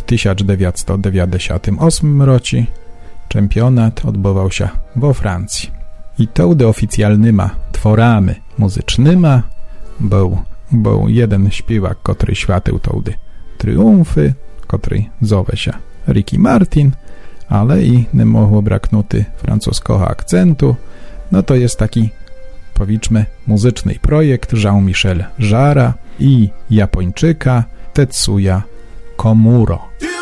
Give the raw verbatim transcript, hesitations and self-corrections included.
tysiąc dziewięćset dziewięćdziesiątym ósmym roku czempionat odbywał się we Francji. I toudy oficjalnyma tworami muzycznyma był, był jeden śpiewak, który światył toudy triumfy, który zowie się Ricky Martin, ale i nie mogło braknuty francuskiego akcentu. No to jest taki, powiedzmy, muzyczny projekt Jean-Michel Jarre i Japończyka Tetsuya Komuro.